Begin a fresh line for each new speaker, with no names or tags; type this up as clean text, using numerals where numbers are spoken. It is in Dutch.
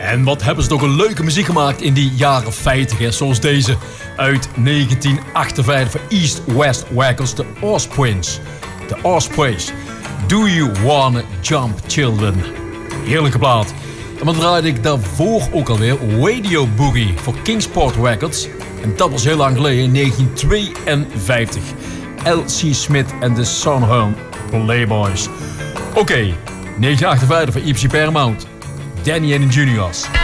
En wat hebben ze toch een leuke muziek gemaakt in die jaren 50, hè? Zoals deze uit 1958 van East West Wackers, de Ospreys. De Ospreys. Do You Wanna Jump Children? Heerlijke plaat. En dan draaide ik daarvoor ook alweer Radio Boogie voor Kingsport Records. En dat was heel lang geleden, in 1952. L.C. Smith en de Sunhorn Playboys. Oké, 1958 van EPC Paramount. Danny and the Juniors.